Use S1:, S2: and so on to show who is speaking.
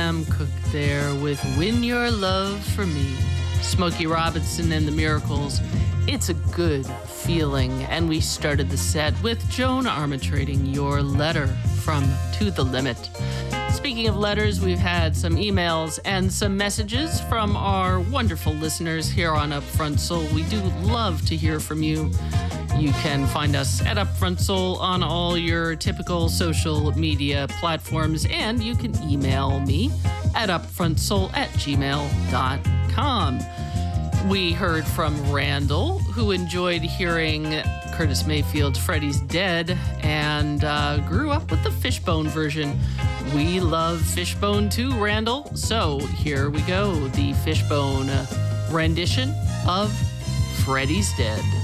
S1: Sam Cooke there with Win Your Love for Me. Smokey Robinson and the Miracles. It's a good feeling. And we started the set with Joan Armatrading, Your Letter from To the Limit. Speaking of letters, we've had some emails and some messages from our wonderful listeners here on Upfront Soul. We do love to hear from you. You can find us at Upfront Soul on all your typical social media platforms, and you can email me at upfrontsoul@gmail.com. We heard from Randall, who enjoyed hearing Curtis Mayfield's Freddie's Dead and grew up with the Fishbone version. We love Fishbone too, Randall. So here we go, the Fishbone rendition of Freddie's Dead.